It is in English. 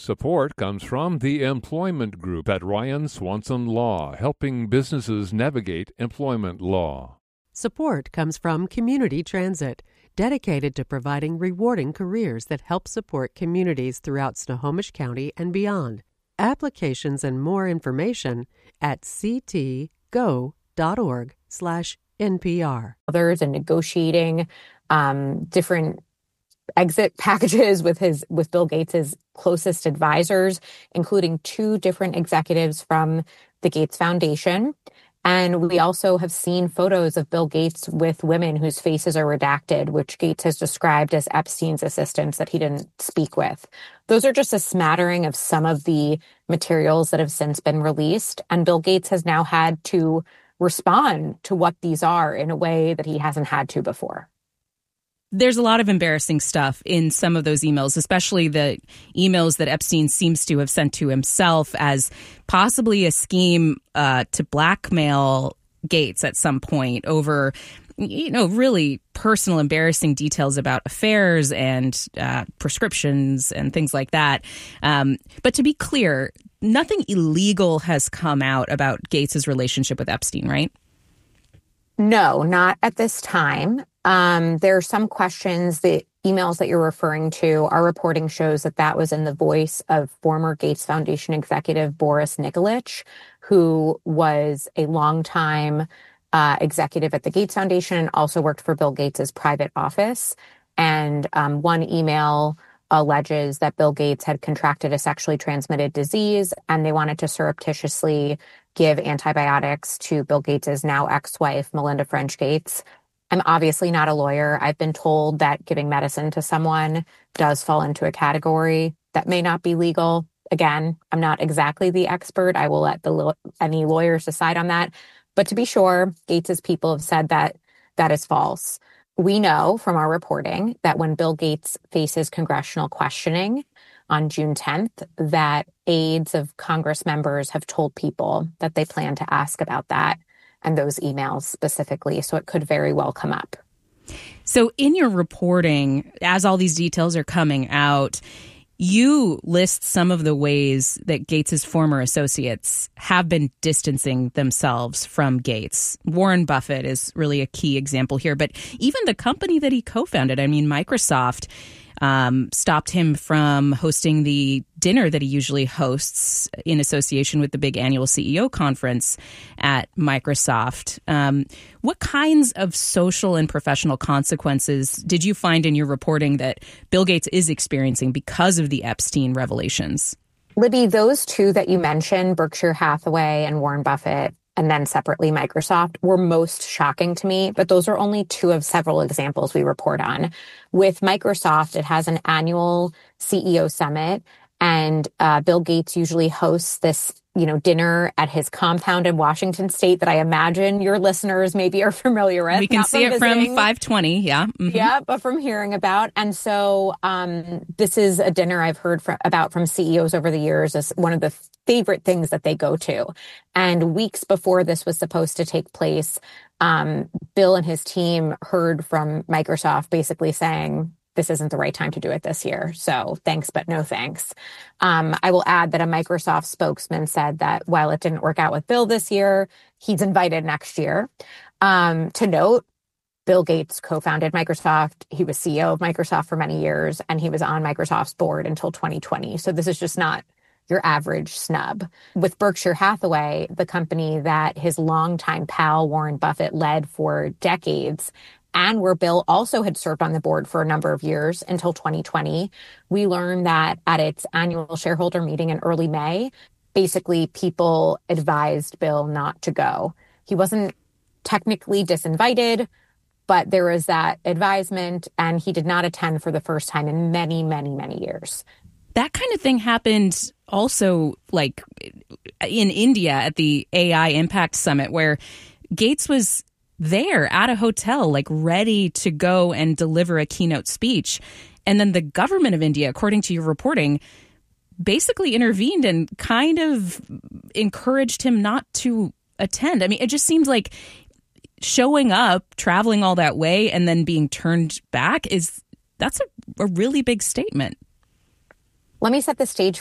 Support comes from the Employment Group at Ryan Swanson Law, helping businesses navigate employment law. Support comes from Community Transit, dedicated to providing rewarding careers that help support communities throughout Snohomish County and beyond. Applications and more information at ctgo.org/NPR. Others and negotiating different exit packages with Bill Gates' closest advisors, including 2 different executives from the Gates Foundation. And we also have seen photos of Bill Gates with women whose faces are redacted, which Gates has described as Epstein's assistants that he didn't speak with. Those are just a smattering of some of the materials that have since been released. And Bill Gates has now had to respond to what these are in a way that he hasn't had to before. There's a lot of embarrassing stuff in some of those emails, especially the emails that Epstein seems to have sent to himself as possibly a scheme to blackmail Gates at some point over, really personal, embarrassing details about affairs and prescriptions and things like that. But to be clear, nothing illegal has come out about Gates's relationship with Epstein, right? No, not at this time. There are some questions. The emails that you're referring to, our reporting shows that was in the voice of former Gates Foundation executive Boris Nikolic, who was a longtime executive at the Gates Foundation and also worked for Bill Gates's private office. And one email alleges that Bill Gates had contracted a sexually transmitted disease, and they wanted to surreptitiously give antibiotics to Bill Gates's now ex-wife, Melinda French Gates. I'm obviously not a lawyer. I've been told that giving medicine to someone does fall into a category that may not be legal. Again, I'm not exactly the expert. I will let any lawyers decide on that. But to be sure, Gates's people have said that is false. We know from our reporting that when Bill Gates faces congressional questioning on June 10th, that aides of Congress members have told people that they plan to ask about that and those emails specifically. So it could very well come up. So in your reporting, as all these details are coming out, you list some of the ways that Gates's former associates have been distancing themselves from Gates. Warren Buffett is really a key example here, but even the company that he co-founded, Microsoft, stopped him from hosting the dinner that he usually hosts in association with the big annual CEO conference at Microsoft. What kinds of social and professional consequences did you find in your reporting that Bill Gates is experiencing because of the Epstein revelations? Libby, those 2 that you mentioned, Berkshire Hathaway and Warren Buffett, and then separately Microsoft, were most shocking to me. But those are only 2 of several examples we report on. With Microsoft, it has an annual CEO summit, and Bill Gates usually hosts this, dinner at his compound in Washington State that I imagine your listeners maybe are familiar with. We can see it from 520, yeah. Mm-hmm. Yeah, but from hearing about. And so this is a dinner I've heard about from CEOs over the years as one of the favorite things that they go to. And weeks before this was supposed to take place, Bill and his team heard from Microsoft basically saying, this isn't the right time to do it this year. So thanks, but no thanks. I will add that a Microsoft spokesman said that while it didn't work out with Bill this year, he's invited next year. To note, Bill Gates co-founded Microsoft. He was CEO of Microsoft for many years, and he was on Microsoft's board until 2020. So this is just not your average snub. With Berkshire Hathaway, the company that his longtime pal Warren Buffett led for decades, and where Bill also had served on the board for a number of years until 2020, we learned that at its annual shareholder meeting in early May, basically people advised Bill not to go. He wasn't technically disinvited, but there was that advisement, and he did not attend for the first time in many, many, many years. That kind of thing happened also like in India at the AI Impact Summit, where Gates was there at a hotel, like ready to go and deliver a keynote speech. And then the government of India, according to your reporting, basically intervened and kind of encouraged him not to attend. It just seems like showing up, traveling all that way, and then being turned back that's a really big statement. Let me set the stage